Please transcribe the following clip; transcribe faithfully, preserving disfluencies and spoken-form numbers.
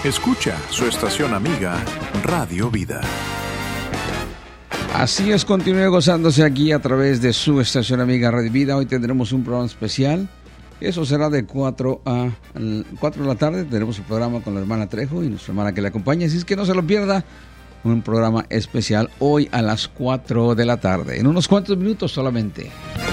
Escucha su estación amiga Radio Vida. Así es, continúe gozándose aquí a través de su estación amiga Radio Vida. Hoy tendremos un programa especial. Eso será de cuatro a cuatro de la tarde. Tendremos el programa con la hermana Trejo y nuestra hermana que le acompaña. Así es que no se lo pierda. Un programa especial hoy a las cuatro de la tarde. En unos cuantos minutos solamente.